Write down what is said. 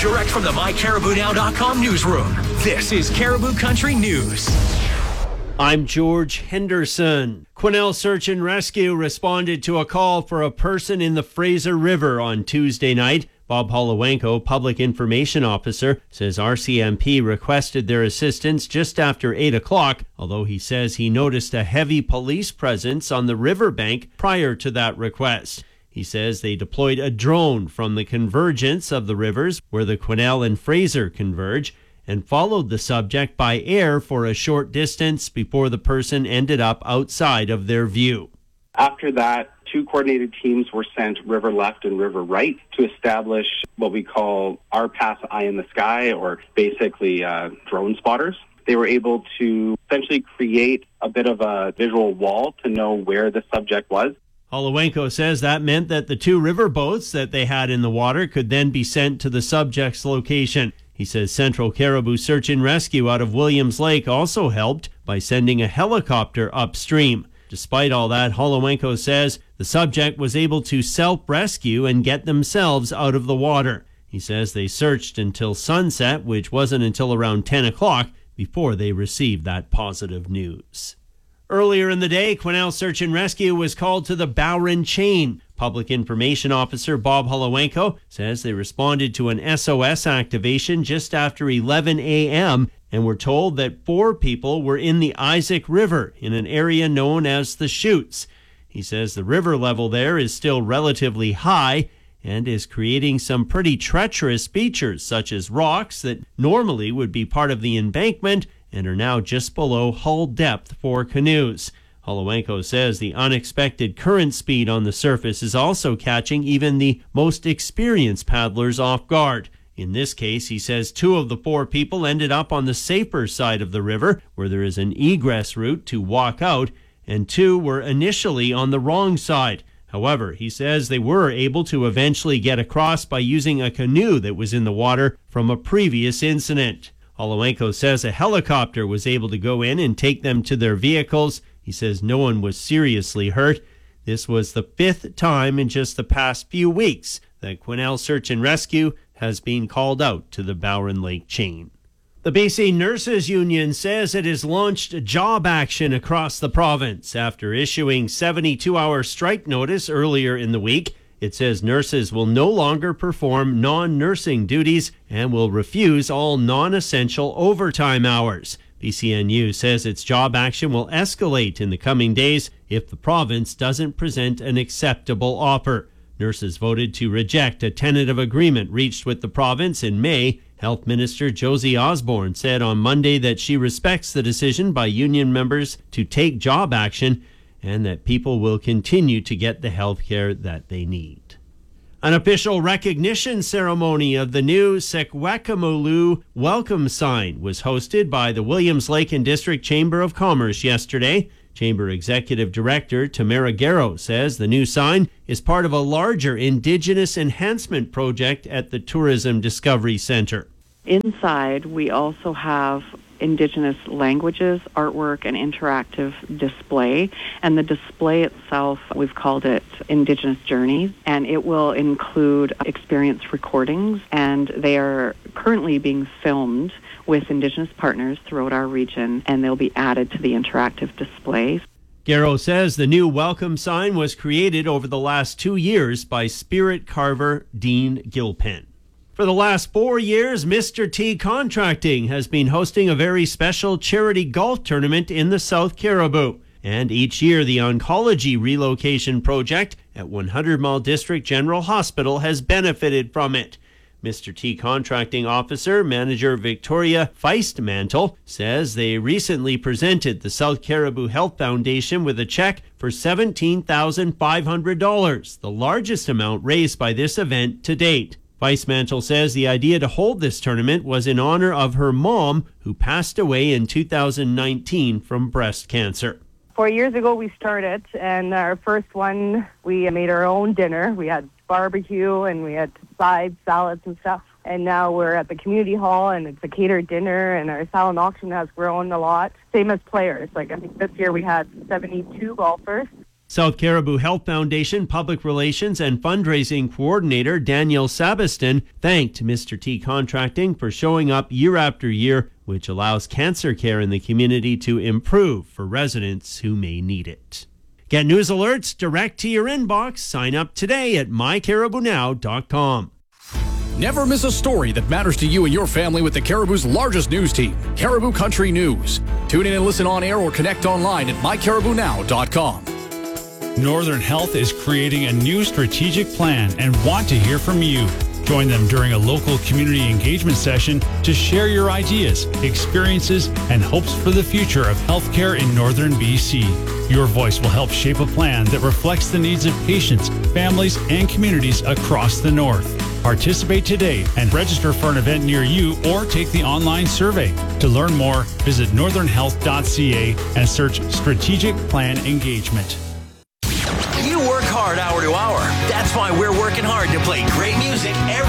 Direct from the MyCaribouNow.com newsroom, this is Caribou Country News. I'm George Henderson. Quesnel Search and Rescue responded to a call for a person in the Fraser River on Tuesday night. Bob Holowenko, Public Information Officer, says RCMP requested their assistance just after 8 o'clock, although he says he noticed a heavy police presence on the riverbank prior to that request. He says they deployed a drone from the convergence of the rivers where the Quesnel and Fraser converge and followed the subject by air for a short distance before the person ended up outside of their view. After that, 2 coordinated teams were sent river left and river right to establish what we call RPAS eye in the sky, or basically drone spotters. They were able to essentially create a bit of a visual wall to know where the subject was. Holowenko says that meant that the 2 river boats that they had in the water could then be sent to the subject's location. He says Central Caribou Search and Rescue out of Williams Lake also helped by sending a helicopter upstream. Despite all that, Holowenko says the subject was able to self-rescue and get themselves out of the water. He says they searched until sunset, which wasn't until around 10 o'clock, before they received that positive news. Earlier in the day, Quesnel Search and Rescue was called to the Bowron Chain. Public Information Officer Bob Holowenko says they responded to an SOS activation just after 11 a.m. and were told that 4 people were in the Isaac River in an area known as the Chutes. He says the river level there is still relatively high and is creating some pretty treacherous features, such as rocks that normally would be part of the embankment and are now just below hull depth for canoes. Holowenko says the unexpected current speed on the surface is also catching even the most experienced paddlers off guard. In this case, he says 2 of the 4 people ended up on the safer side of the river, where there is an egress route to walk out, and 2 were initially on the wrong side. However, he says they were able to eventually get across by using a canoe that was in the water from a previous incident. Holowenko says a helicopter was able to go in and take them to their vehicles. He says no one was seriously hurt. This was the 5th time in just the past few weeks that Quesnel Search and Rescue has been called out to the Bowron Lake chain. The BC Nurses Union says it has launched job action across the province after issuing 72-hour strike notice earlier in the week. It says nurses will no longer perform non-nursing duties and will refuse all non-essential overtime hours. BCNU says its job action will escalate in the coming days if the province doesn't present an acceptable offer. Nurses voted to reject a tentative agreement reached with the province in May. Health Minister Josie Osborne said on Monday that she respects the decision by union members to take job action and that people will continue to get the health care that they need. An official recognition ceremony of the new Sekwekamulu welcome sign was hosted by the Williams Lake and District Chamber of Commerce yesterday. Chamber Executive Director Tamara Garrow says the new sign is part of a larger Indigenous enhancement project at the Tourism Discovery Centre. Inside, we also have Indigenous languages, artwork, and interactive display. And the display itself, we've called it Indigenous Journeys, and it will include experience recordings, and they are currently being filmed with Indigenous partners throughout our region, and they'll be added to the interactive displays. Garrow says the new welcome sign was created over the last 2 years by spirit carver Dean Gilpin. For the last 4 years, Mr. T Contracting has been hosting a very special charity golf tournament in the South Caribou. And each year, the Oncology Relocation Project at 100 Mile District General Hospital has benefited from it. Mr. T Contracting Officer Manager Victoria Feistmantel says they recently presented the South Caribou Health Foundation with a check for $17,500, the largest amount raised by this event to date. Feistmantel says the idea to hold this tournament was in honor of her mom, who passed away in 2019 from breast cancer. 4 years ago we started, and our first one, we made our own dinner. We had barbecue and we had sides, salads and stuff. And now we're at the community hall and it's a catered dinner, and our silent auction has grown a lot. Same as players. Like I think this year we had 72 golfers. South Caribou Health Foundation Public Relations and Fundraising Coordinator Daniel Sabiston thanked Mr. T Contracting for showing up year after year, which allows cancer care in the community to improve for residents who may need it. Get news alerts direct to your inbox. Sign up today at mycaribounow.com. Never miss a story that matters to you and your family with the Caribou's largest news team, Caribou Country News. Tune in and listen on air or connect online at mycaribounow.com. Northern Health is creating a new strategic plan and want to hear from you. Join them during a local community engagement session to share your ideas, experiences, and hopes for the future of healthcare in Northern BC. Your voice will help shape a plan that reflects the needs of patients, families, and communities across the North. Participate today and register for an event near you or take the online survey. To learn more, visit northernhealth.ca and search Strategic Plan Engagement. You work hard hour to hour. That's why we're working hard to play great music every